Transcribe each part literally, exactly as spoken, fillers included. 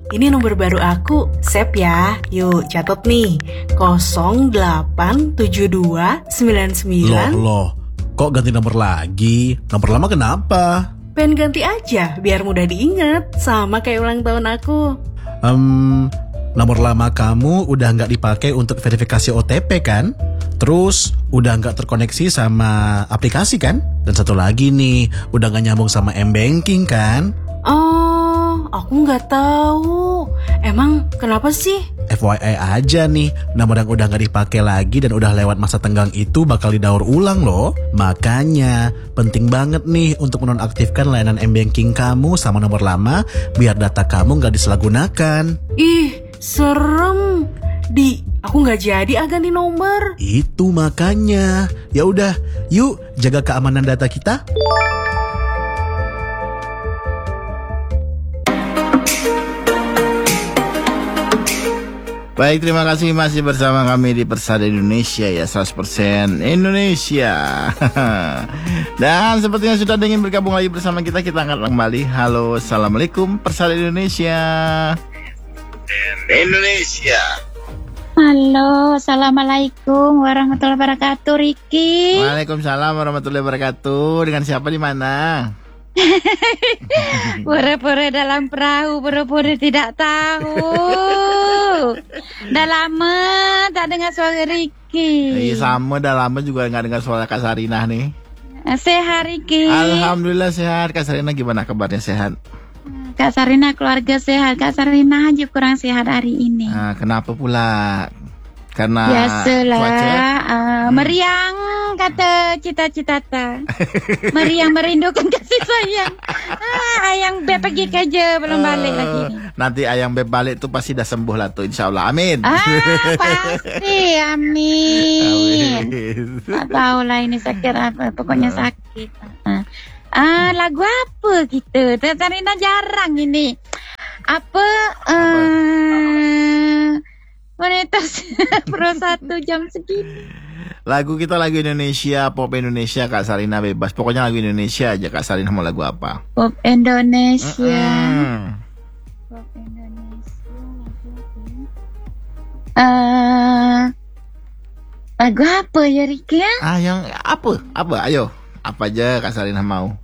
ini nomor baru aku, save ya. Yuk, catat nih. nol delapan tujuh dua sembilan sembilan. Loh, loh. Kok ganti nomor lagi? Nomor lama kenapa? Pengen ganti aja, biar mudah diingat. Sama kayak ulang tahun aku. Um, nomor lama kamu udah nggak dipakai untuk verifikasi O T P kan? Terus udah nggak terkoneksi sama aplikasi kan? Dan satu lagi nih, udah nggak nyambung sama M-Banking kan? Oh, aku nggak tahu. Emang kenapa sih? F Y I aja nih, nomor yang udah nggak dipakai lagi dan udah lewat masa tenggang itu bakal didaur ulang loh. Makanya penting banget nih untuk menonaktifkan layanan M-Banking kamu sama nomor lama biar data kamu nggak disalahgunakan. Ih, serem. Di, aku nggak jadi ah ganti nomor. Itu makanya. Ya udah, yuk jaga keamanan data kita. Baik, terima kasih masih bersama kami di Persada Indonesia ya, seratus persen Indonesia. Dan sepertinya sudah ingin bergabung lagi bersama kita, kita akan kembali. Halo, Assalamualaikum Persada Indonesia. Indonesia. Halo, Assalamualaikum warahmatullahi wabarakatuh, Riki. Waalaikumsalam warahmatullahi wabarakatuh. Dengan siapa di mana? Pura-pura dalam perahu, pura-pura tidak tahu. Udah lama tak dengar suara Riki. Iya, sama, udah lama juga nggak dengar suara Kak Sarinah nih. Sehat, Riki? Alhamdulillah sehat. Kak Sarinah gimana kabarnya, sehat? Kak Sarinah keluarga sehat. Kak Sarinah aja kurang sehat hari ini. Nah, kenapa pula? Karena biasalah cuaca? Uh, hmm. Meriang kata cita-cita ta. Meriang merindukan kasih sayang. Ah, ayang Beb pergi kerja belum uh, balik lagi nih. Nanti ayang Beb balik tuh pasti dah sembuh lah tuh, insyaallah. Amin. Ah, pasti amin. Tak tahu lah ini sakit apa, pokoknya uh. sakit. Uh. Ah, lagu apa gitu? Tarina jarang ini. Apa? Uh, apa? Monetas Pro satu jam segini. Lagu kita lagu Indonesia, pop Indonesia, Kak Sarina bebas. Pokoknya lagu Indonesia aja. Kak Sarina mau lagu apa? Pop Indonesia. Mm-hmm. Pop Indonesia. Uh, lagu apa ya, Riki? Ah, yang apa? Apa? Ayo. Apa aja Kak Sarina mau?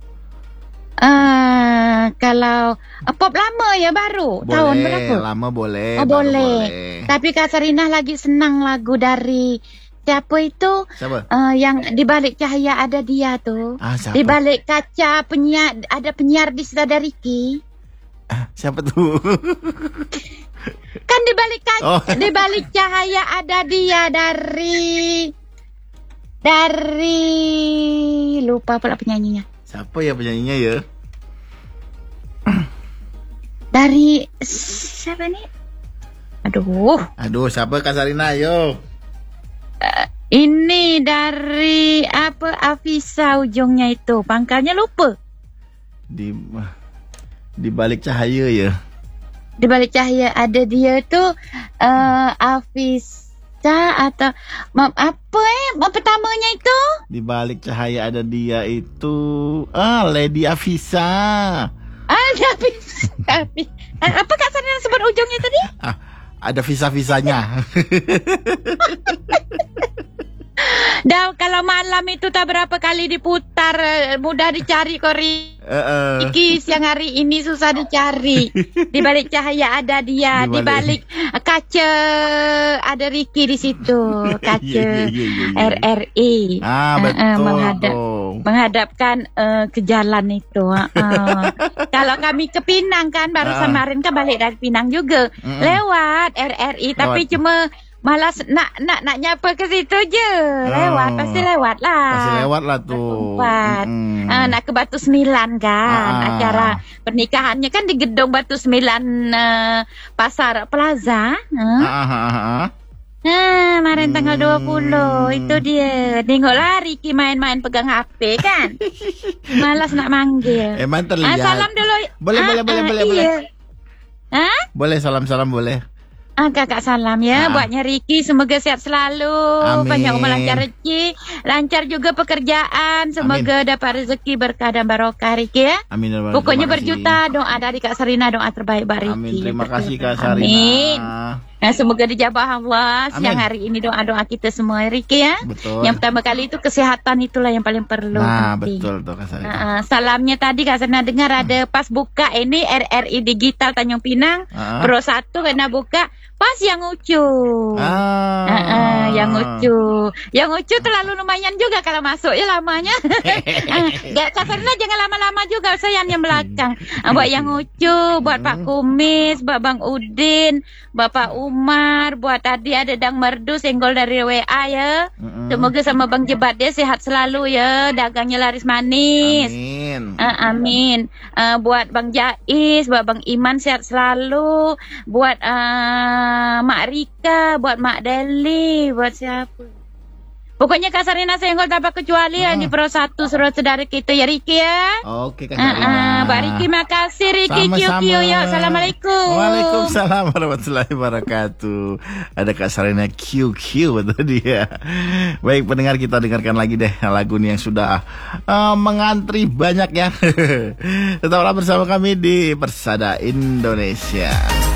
Uh, kalau uh, pop lama ya baru boleh, tahun berapa? Lama boleh. Oh boleh. boleh. Tapi Kak Sarinah lagi senang lagu dari siapa itu? Siapa? Uh, yang di balik cahaya ada dia tuh. Ah, siapa? Di balik kaca penyiar ada penyiar di Sada Riki. Ah, siapa tuh? Kan di balik kaca, oh. di balik cahaya ada dia dari dari lupa pula penyanyinya. Siapa ya penyanyinya ya? Dari siapa nih? Aduh. Aduh, siapa Kak Sarina, ayo. Uh, ini dari apa Afisa ujungnya itu. Pangkalnya lupa. Di di balik cahaya ya. Di balik cahaya ada dia tuh uh, Afisa atau apa eh pertamanya itu? Di balik cahaya ada dia itu ah Lady Afisa. Ah, Afisa. Apa Kak Sarina sebut ujungnya tadi? Ah, ada visa-visanya. Dah kalau malam itu tak berapa kali diputar, mudah dicari kori. Uh, uh. Iki siang hari ini susah dicari. Di balik cahaya ada dia, di balik kaca ada Riki di situ. Kaca yeah, yeah, yeah, yeah. R R I. Ah, betul. Uh, uh, menghadap, menghadapkan uh, ke jalan itu. Uh, uh. Kalau kami ke Pinang kan baru uh, uh. kemarin kan balik dari Pinang juga. Uh, uh. Lewat R R I tapi lewat. Cuma malas nak nak nak nyapa ke situ je. Lewat, oh. pasti lewat lah. Pasti lewat lah tuh. Mm-hmm. Uh, nak ke Batu Sembilan kan. Ah. Acara pernikahannya kan di gedung Batu Sembilan uh, Pasar Plaza. Uh. Ah, ah, ah, ah. Nah, kemarin hmm. tanggal dua puluh itu dia. Tengoklah Riki main-main pegang H P kan. Malas nak manggil. Emang terlihat. Ah, salam dulu. Boleh, ah, boleh, boleh, ah, boleh, iya. boleh. Hah? Boleh, salam-salam boleh. Ah, kakak salam ya, Ah. buatnya Ricky, semoga sehat selalu, Amin. banyak umur lancar rezeki, lancar juga pekerjaan, semoga dapat rezeki berkah dan barokah Ricky ya. Amin. Terima Pokoknya kasih. berjuta doa dari Kak Sarina, doa terbaik buat Ricky. Amin. Terima Betul. kasih Kak Sarina. Amin. Nah, semoga dijabah Allah siang Amin. hari ini doa-doa kita semua Ricky ya. Betul. Yang pertama kali itu kesehatan itulah yang paling perlu. Nah, penting. betul tuh Kak Sarina. Uh, salamnya tadi Kak Sarina dengar ada pas buka ini R R I Digital Tanjung Pinang Ah. Pro satu kena buka pas yang ucu. Ah. Uh, uh, yang ucu. Yang ucu terlalu lumayan juga kalau masuk ya lamanya. uh, Kak Sarina jangan lama-lama juga sayang yang belakang. Uh, buat yang ucu, buat Pak Kumis, buat Bang Udin, Bapak Umar, buat tadi ada Dang Merdu senggol dari W A ya. Mm-mm. Semoga sama Bang Jebat dia sehat selalu ya, dagangnya laris manis. Amin. Uh, amin. Uh, buat Bang Jais, buat Bang Iman sehat selalu. Buat uh, Mak Rika, buat Mak Deli, buat siapa? Pokoknya Kak Sarina senggol tanpa kecuali Hmm. yang di Pro satu saudara kita ya Riki ya. Oke Kak Uh, Sarina. uh, Mbak Riki makasih Riki. Sama-sama. Kiu-kiu ya. Assalamualaikum. Waalaikumsalam warahmatullahi wabarakatuh. Ada Kak Sarina Q Q betul dia. Baik pendengar, kita dengarkan lagi deh lagu ini yang sudah uh, mengantri banyak ya. Tetaplah bersama kami di Persada Indonesia.